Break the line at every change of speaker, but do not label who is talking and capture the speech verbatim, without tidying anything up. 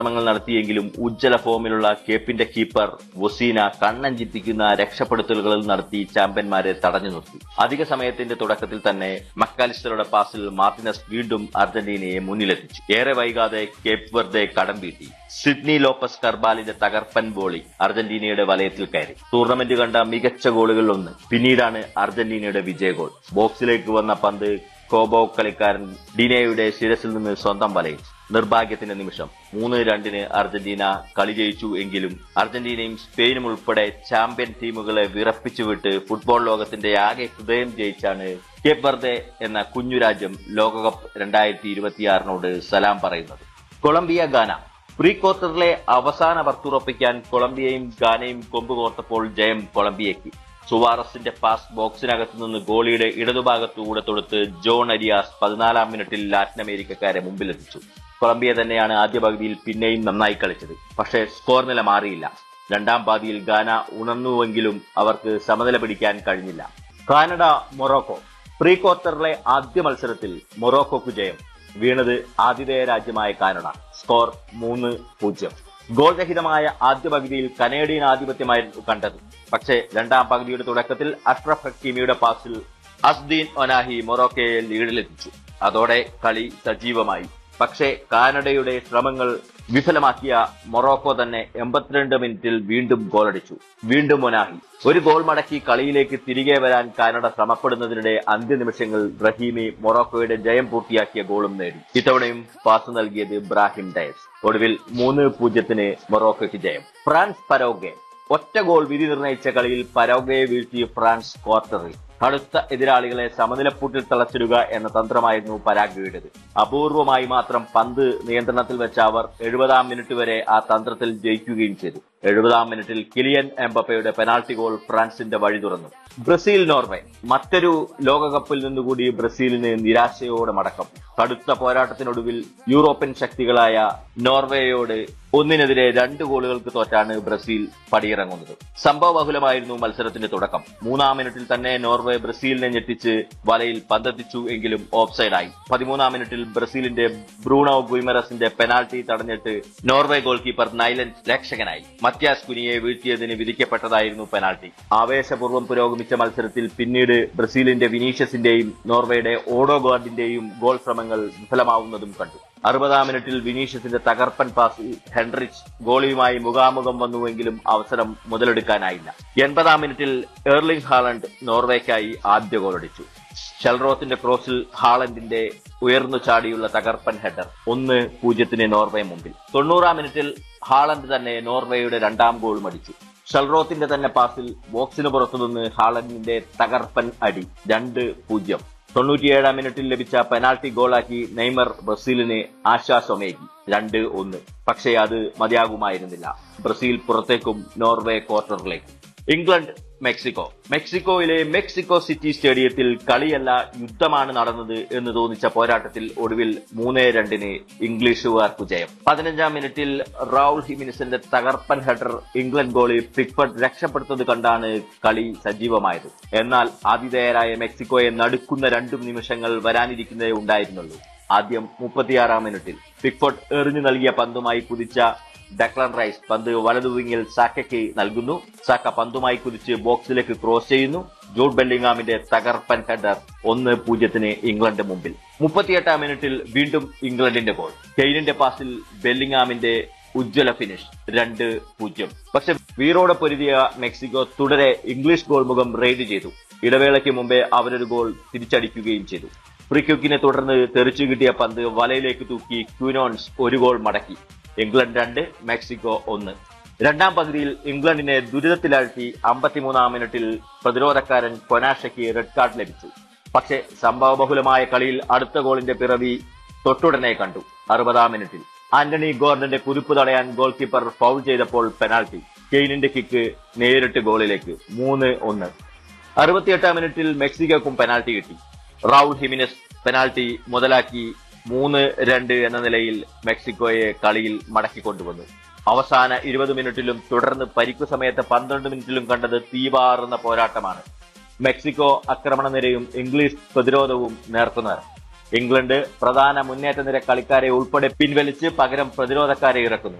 ശ്രമങ്ങൾ നടത്തിയെങ്കിലും ഉജ്ജ്വല ഫോമിലുള്ള കേപ്പിന്റെ കീപ്പർ വൊസീന കണ്ണഞ്ചിപ്പിക്കുന്ന രക്ഷപ്പെടുത്തലുകൾ നടത്തി ചാമ്പ്യന്മാരെ തടഞ്ഞു നിർത്തി. അധിക സമയത്തിന്റെ തുടക്കത്തിൽ തന്നെ മക്കാലിസ്റ്ററുടെ പാസിൽ മാർട്ടിനസ് വീണ്ടും അർജന്റീനയെ മുന്നിലെത്തിച്ചു. ഏറെ വൈകാതെ കേപ്പ് വെർദെ കടം വീട്ടി. സിഡ്നി ലോപ്പസ് കർബാലിന്റെ തകർപ്പൻ വോളി അർജന്റീനയുടെ വലയത്തിൽ കയറി. ടൂർണമെന്റ് കണ്ട മികച്ച ഗോളുകളിൽ ഒന്ന്. പിന്നീടാണ് അർജന്റീനയുടെ വിജയ ഗോൾ. ബോക്സിലേക്ക് വന്ന പന്ത് കോബോ കളിക്കാരൻ ഡിനയുടെ ശിരസിൽ നിന്ന് സ്വന്തം വലയിൽ. നിർഭാഗ്യത്തിന്റെ നിമിഷം. മൂന്ന് രണ്ടിന് അർജന്റീന കളി ജയിച്ചു. എങ്കിലും അർജന്റീനയും സ്പെയിനും ഉൾപ്പെടെ ചാമ്പ്യൻ ടീമുകളെ വിറപ്പിച്ചുവിട്ട് ഫുട്ബോൾ ലോകത്തിന്റെ ആകെ ഹൃദയം ജയിച്ചാണ് കേപ്പ് വെർദെ എന്ന കുഞ്ഞു രാജ്യം ലോകകപ്പ് രണ്ടായിരത്തി ഇരുപത്തിയാറിനോട് സലാം പറയുന്നത്. കൊളംബിയ ഗാന. പ്രീ ക്വാർട്ടറിലെ അവസാന ബർത്തുറപ്പിക്കാൻ കൊളംബിയയും ഗാനയും കൊമ്പ് കോർത്തപ്പോൾ ജയം കൊളംബിയയ്ക്ക്. സുവാറസിന്റെ പാസ് ബോക്സിനകത്തു നിന്ന് ഗോളിയുടെ ഇടതുഭാഗത്തുകൂടെ തൊടുത്ത് ജോൺ അരിയാസ് പതിനാലാം മിനിറ്റിൽ ലാറ്റിൻ അമേരിക്കക്കാരെ മുമ്പിലെത്തിച്ചു. കൊളംബിയ തന്നെയാണ് ആദ്യ പകുതിയിൽ പിന്നെയും നന്നായി കളിച്ചത്. പക്ഷേ സ്കോർ നില മാറിയില്ല. രണ്ടാം പാതിയിൽ ഗാന ഉണർന്നുവെങ്കിലും അവർക്ക് സമനില പിടിക്കാൻ കഴിഞ്ഞില്ല. Canada Morocco. പ്രീ ക്വാർട്ടറിലെ ആദ്യ മത്സരത്തിൽ മൊറോക്കോക്ക് ജയം. വീണത് ആതിഥേയ രാജ്യമായ കാനഡ. സ്കോർ മൂന്ന് പൂജ്യം. ഗോൾ രഹിതമായ ആദ്യ പകുതിയിൽ കനേഡിയൻ ആധിപത്യമായിരുന്നു കണ്ടത്. പക്ഷേ രണ്ടാം പകുതിയുടെ തുടക്കത്തിൽ അഷ്റഫ് ഹക്കീമിയുടെ പാസിൽ അസ്ദീൻ ഒനാഹി മൊറോക്കയെ ലീഡിലെത്തിച്ചു. അതോടെ കളി സജീവമായി. പക്ഷേ കാനഡയുടെ ശ്രമങ്ങൾ വിഫലമാക്കിയ മൊറോക്കോ തന്നെ എൺപത്തിരണ്ട് മിനിറ്റിൽ വീണ്ടും ഗോളടിച്ചു. വീണ്ടും ഒനാഹി. ഒരു ഗോൾ മടക്കി കളിയിലേക്ക് തിരികെ വരാൻ കാനഡ ശ്രമപ്പെടുന്നതിനിടെ അന്ത്യനിമിഷങ്ങൾ റഹീമി മൊറോക്കോയുടെ ജയം പൂർത്തിയാക്കിയ ഗോളും നേടി. ഇത്തവണയും പാസ് നൽകിയത് ബ്രാഹിം ഡയസ്. ഒടുവിൽ മൂന്ന് പൂജ്യത്തിന് മൊറോക്കോയ്ക്ക് ജയം. ഫ്രാൻസ് പരോഗ്വെ. ഒറ്റ ഗോൾ വിധി നിർണയിച്ച കളിയിൽ പരോഗ്വയെ വീഴ്ത്തി ഫ്രാൻസ് ക്വാർട്ടറിൽ. കടുത്ത എതിരാളികളെ സമനിലപ്പൂട്ടിൽ തളച്ചിടുക എന്ന തന്ത്രമായിരുന്നു പരാഗ്വേയുടേത്. അപൂർവമായി മാത്രം പന്ത് നിയന്ത്രണത്തിൽ വെച്ച അവർ എഴുപതാം മിനിറ്റ് വരെ ആ തന്ത്രത്തിൽ ജയിക്കുകയും ചെയ്തു. എഴുപതാം മിനിറ്റിൽ കിലിയൻ എംബപ്പയുടെ പെനാൾട്ടി ഗോൾ ഫ്രാൻസിന്റെ വഴി തുറന്നു. Brazil Norway. മറ്റൊരു ലോകകപ്പിൽ നിന്നുകൂടി ബ്രസീലിന് നിരാശയോടെ മടക്കം. കടുത്ത പോരാട്ടത്തിനൊടുവിൽ യൂറോപ്യൻ ശക്തികളായ നോർവേയോട് ഒന്നിനെതിരെ രണ്ട് ഗോളുകൾക്ക് തോറ്റാണ് ബ്രസീൽ പടിയിറങ്ങുന്നത്. സംഭവബഹുലമായിരുന്നു മത്സരത്തിന്റെ തുടക്കം. മൂന്നാം മിനിറ്റിൽ തന്നെ നോർവേ ബ്രസീലിനെ ഞെട്ടിച്ച് വലയിൽ പന്തെത്തിച്ചു. എങ്കിലും ഓഫ്സൈഡായി. പതിമൂന്നാം മിനിറ്റിൽ ബ്രസീലിന്റെ Bruno ഗുയ്മറസിന്റെ penalty തടഞ്ഞിട്ട് Norway goal keeper നൈലൻ രക്ഷകനായി. Mathias കുനിയെ വീഴ്ത്തിയതിന് വിധിക്കപ്പെട്ടതായിരുന്നു penalty. ആവേശപൂർവ്വം പുരോഗമിച്ച മത്സരത്തിൽ പിന്നീട് ബ്രസീലിന്റെ വിനീഷ്യസിന്റെയും നോർവേയുടെ ഓഡോഗാർഡിന്റെയും ഗോൾ ശ്രമങ്ങൾ വിഫലമാവുന്നതും കണ്ടു. അറുപതാം മിനിറ്റിൽ വിനീഷ്യസിന്റെ തകർപ്പൻ പാസിൽ ഹെൻറിച്ച് ഗോളിയുമായി മുഖാമുഖം വന്നുവെങ്കിലും അവസരം മുതലെടുക്കാനായില്ല. എൺപതാം മിനിറ്റിൽ എർലിംഗ് ഹാലണ്ട് നോർവേക്കായി ആദ്യ ഗോളടിച്ചു. ഷെൽറോത്തിന്റെ ക്രോസിൽ ഹാളണ്ടിന്റെ ഉയർന്നു ചാടിയുള്ള തകർപ്പൻ ഹെഡർ. ഒന്ന് പൂജ്യത്തിന് നോർവേ മുമ്പിൽ. തൊണ്ണൂറാം മിനിറ്റിൽ ഹാളണ്ട് തന്നെ നോർവേയുടെ രണ്ടാം ഗോളും അടിച്ചു. ഷെൽറോത്തിന്റെ തന്നെ പാസിൽ ബോക്സിന് പുറത്തുനിന്ന് ഹാളണ്ടിന്റെ തകർപ്പൻ അടി. രണ്ട് പൂജ്യം. തൊണ്ണൂറ്റിയേഴാം മിനിറ്റിൽ ലഭിച്ച പെനാൽറ്റി ഗോളാക്കി നെയ്മർ ബ്രസീലിന് ആശ്വാസമേകി. രണ്ട് ഒന്ന്. പക്ഷേ അത് മതിയാകുമായിരുന്നില്ല. ബ്രസീൽ പുറത്തേക്കും നോർവേ ക്വാർട്ടറിലേക്ക്. England Mexico. മെക്സിക്കോയിലെ മെക്സിക്കോ സിറ്റി സ്റ്റേഡിയത്തിൽ കളിയല്ല യുദ്ധമാണ് നടന്നത് എന്ന് തോന്നിച്ച പോരാട്ടത്തിൽ ഒടുവിൽ മൂന്ന് രണ്ടിന് ഇംഗ്ലീഷുകാർക്കു ജയം. പതിനഞ്ചാം മിനിറ്റിൽ റൗൾ ഹിമിനിസിന്റെ തകർപ്പൻ ഹെഡർ ഇംഗ്ലണ്ട് ഗോളി പിക്ഫോർഡ് രക്ഷപ്പെടുന്നത് കണ്ടാണ് കളി സജീവമായത്. എന്നാൽ ആതിഥേയരായ മെക്സിക്കോയെ നടുക്കുന്ന രണ്ടും നിമിഷങ്ങൾ വരാനിരിക്കുന്നതേ ഉണ്ടായിരുന്നുള്ളൂ. ആദ്യം മുപ്പത്തിയാറാം മിനിറ്റിൽ പിക്ഫോർഡ് എറിഞ്ഞു നൽകിയ പന്തുമായി കുതിച്ച ഡക്ലൻ റൈസ് പന്ത് വലതുവിങ്ങിൽ സാക്കയ്ക്ക് നൽകുന്നു. സാക്ക പന്തുമായി കുതിച്ച് ബോക്സിലേക്ക് ക്രോസ് ചെയ്യുന്നു. ജൂഡ് ബെല്ലിംഗാമിന്റെ തകർപ്പൻ ഹെഡർ. ഒന്ന് പൂജ്യത്തിന് ഇംഗ്ലണ്ട് മുമ്പിൽ. മുപ്പത്തിയെട്ടാം മിനിറ്റിൽ വീണ്ടും ഇംഗ്ലണ്ടിന്റെ ഗോൾ. കെയ്നിന്റെ പാസിൽ ബെല്ലിംഗാമിന്റെ ഉജ്ജ്വല ഫിനിഷ്. രണ്ട് പൂജ്യം. പക്ഷെ വീറോടെ പൊരുതിയ മെക്സിക്കോ തുടരെ ഇംഗ്ലീഷ് ഗോൾ മുഖം റെയ്ഡ് ചെയ്തു. ഇടവേളയ്ക്ക് മുമ്പേ അവരൊരു ഗോൾ തിരിച്ചടിക്കുകയും ചെയ്തു. ഫ്രീകിക്കിനെ തുടർന്ന് തെറിച്ചു കിട്ടിയ പന്ത് വലയിലേക്ക് തൂക്കി ക്യൂനോൺസ് ഒരു ഗോൾ മടക്കി. ഇംഗ്ലണ്ട് രണ്ട് മെക്സിക്കോ ഒന്ന്. രണ്ടാം പകുതിയിൽ ഇംഗ്ലണ്ടിനെ ദുരിതത്തിലാഴ്ത്തി അമ്പത്തിമൂന്നാം മിനിറ്റിൽ പ്രതിരോധക്കാരൻ കൊനാഷയ്ക്ക് റെഡ് കാർഡ് ലഭിച്ചു. പക്ഷേ സംഭവബഹുലമായ കളിയിൽ അടുത്ത ഗോളിന്റെ പിറവി തൊട്ടുടനെ കണ്ടു. അറുപതാം മിനിറ്റിൽ ആന്റണി ഗോർഡന്റെ കുതിപ്പ് തടയാൻ ഗോൾ കീപ്പർ ഫൗൾ ചെയ്തപ്പോൾ പെനാൽറ്റി. കെയ്നിന്റെ കിക്ക് നേരിട്ട് ഗോളിലേക്ക്. മൂന്ന് ഒന്ന്. അറുപത്തിയെട്ടാം മിനിറ്റിൽ മെക്സിക്കോക്കും പെനാൽറ്റി കിട്ടി. റൗൾ ഹിമിനസ് പെനാൽറ്റി മുതലാക്കി മൂന്ന് രണ്ട് എന്ന നിലയിൽ മെക്സിക്കോയെ കളിയിൽ മടക്കിക്കൊണ്ടുവന്നു. അവസാന ഇരുപത് മിനിറ്റിലും തുടർന്ന് പരിക്കു സമയത്ത് പന്ത്രണ്ട് മിനിറ്റിലും കണ്ടത് തീവാറുന്ന പോരാട്ടമാണ്. മെക്സിക്കോ ആക്രമണ നിരയും ഇംഗ്ലീഷ് പ്രതിരോധവും നേർക്കുനേർ. ഇംഗ്ലണ്ട് പ്രധാന മുന്നേറ്റ നിര കളിക്കാരെ ഉൾപ്പെടെ പിൻവലിച്ച് പകരം പ്രതിരോധക്കാരെ ഇറക്കുന്നു.